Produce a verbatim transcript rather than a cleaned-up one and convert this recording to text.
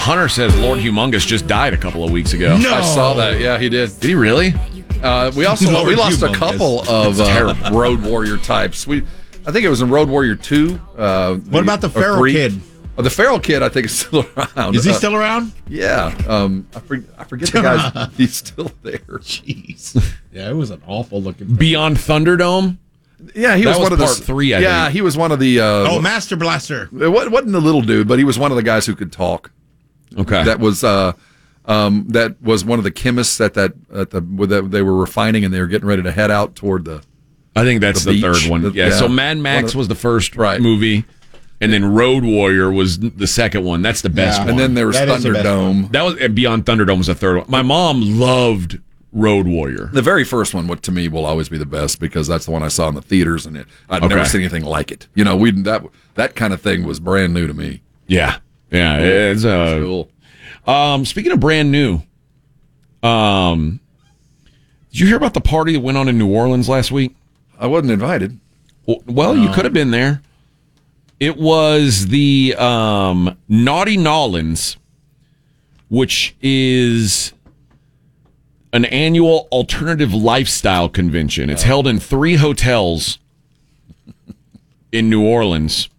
Hunter says Lord Humongous just died a couple of weeks ago. No. I saw that. Yeah, he did. Did he really? Uh, we also Lord we lost Humongous. a couple of uh, Road Warrior types. We, I think it was in Road Warrior two. Uh, What about the or feral three. kid? Oh, the feral kid, I think, is still around. Is he Uh, still around? Yeah. Um, I, for, I forget the guy's. He's still there. Jeez. Yeah, it was an awful looking. Beyond Thunderdome? Yeah, he That was, was one of the part three, I yeah, think. he was one of the. Uh, Oh, Master Blaster. It wa- wasn't the little dude, but he was one of the guys who could talk. Okay. That was uh, um, that was one of the chemists at that at the where that they were refining, and they were getting ready to head out toward the. I think that's the the, beach. third one. The- yeah, yeah. so Mad Max One of- was the first Right. movie, and then Road Warrior was the second one. That's the best Yeah. one. And then there was That is the best Thunderdome. that was Beyond Thunderdome was the third one. My mom loved Road Warrior. The very first one, what to me will always be the best because that's the one I saw in the theaters, and it, I'd Okay. never seen anything like it. You know, we that that kind of thing was brand new to me. Yeah, yeah. It's uh, Cool. Um, speaking of brand new, um, did you hear about the party that went on in New Orleans last week? I wasn't invited. Well, well you could have been there. It was the um, Naughty Nolans, which is an annual alternative lifestyle convention. It's held in three hotels in New Orleans.